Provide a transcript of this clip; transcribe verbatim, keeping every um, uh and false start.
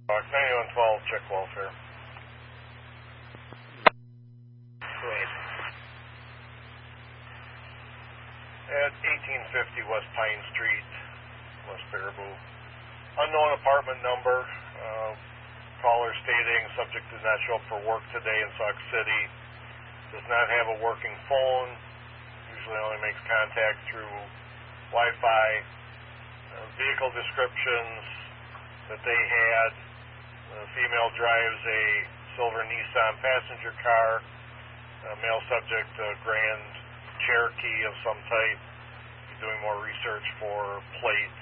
ninety-one twelve, check welfare. Great. At eighteen fifty West Pine Street, West Baraboo. Unknown apartment number. Uh, caller stating subject did not show up for work today in Sauk City. Does not have a working phone. Usually only makes contact through Wi-Fi. Uh, vehicle descriptions that they had. The female drives a silver Nissan passenger car. Uh, male subject, a Grand Cherokee of some type. Doing more research for plates